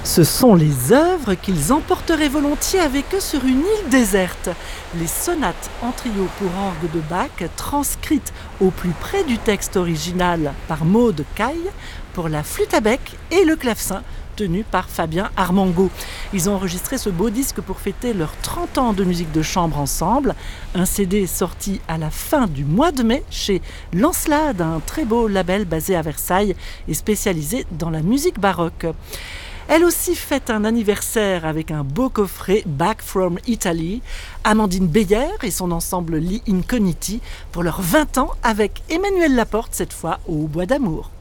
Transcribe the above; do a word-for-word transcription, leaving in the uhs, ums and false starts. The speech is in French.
Ce sont les œuvres qu'ils emporteraient volontiers avec eux sur une île déserte. Les sonates en trio pour orgue de Bach, transcrites au plus près du texte original par Maude Caille, pour la flûte à bec et le clavecin, tenu par Fabien Armango. Ils ont enregistré ce beau disque pour fêter leurs trente ans de musique de chambre ensemble. Un C D sorti à la fin du mois de mai chez Lancelade, un très beau label basé à Versailles et spécialisé dans la musique baroque. Elle aussi fête un anniversaire avec un beau coffret Back from Italy. Amandine Beyer et son ensemble Li Incogniti pour leurs vingt ans avec Emmanuel Laporte, cette fois au Bois d'Amour.